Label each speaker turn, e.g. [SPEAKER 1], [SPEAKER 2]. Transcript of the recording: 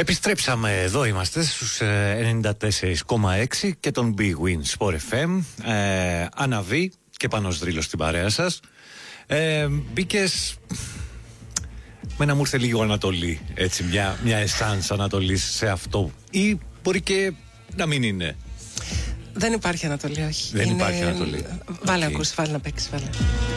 [SPEAKER 1] Επιστρέψαμε, εδώ είμαστε στους 94,6 και τον Big Win Sport FM. Αναβεί και Πάνος Δρύλος στην παρέα σας. Μπήκες, μένα μου ήρθε λίγο Ανατολή, έτσι, μια εσάνς Ανατολής σε αυτό, ή μπορεί και να μην είναι.
[SPEAKER 2] Δεν υπάρχει Ανατολή, όχι.
[SPEAKER 1] Δεν υπάρχει Ανατολή.
[SPEAKER 2] Βάλε, ακούσει, βάλε να παίξει, βάλε.